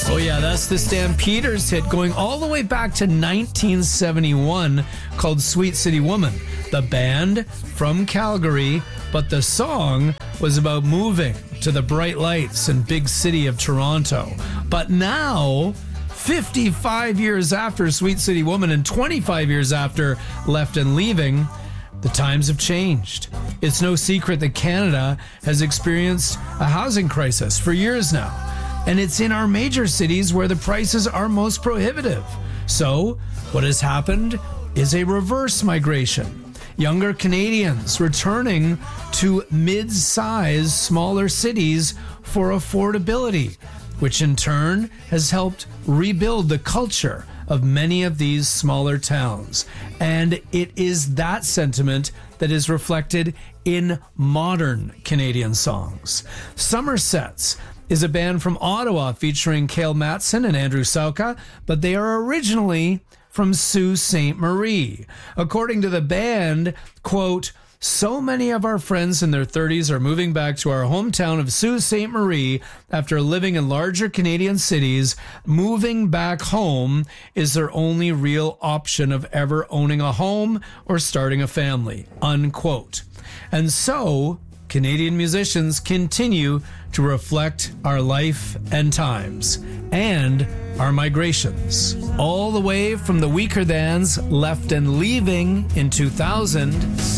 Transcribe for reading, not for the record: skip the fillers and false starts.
Oh yeah, that's the Stampeders hit going all the way back to 1971 called Sweet City Woman. The band from Calgary, but the song was about moving to the bright lights and big city of Toronto. But now, 55 years after Sweet City Woman and 25 years after Left and Leaving, the times have changed. It's no secret that Canada has experienced a housing crisis for years now. And it's in our major cities where the prices are most prohibitive. So, what has happened is a reverse migration. Younger Canadians returning to mid-sized, smaller cities for affordability, which in turn has helped rebuild the culture of many of these smaller towns. And it is that sentiment that is reflected in modern Canadian songs. Somersets is a band from Ottawa featuring Cale Matson and Andrew Sauka, but they are originally from Sault Ste. Marie. According to the band, quote, "So many of our friends in their 30s are moving back to our hometown of Sault Ste. Marie after living in larger Canadian cities. Moving back home is their only real option of ever owning a home or starting a family," unquote. And so, Canadian musicians continue to reflect our life and times and our migrations. All the way from the Weaker Thans Left and Leaving in 2000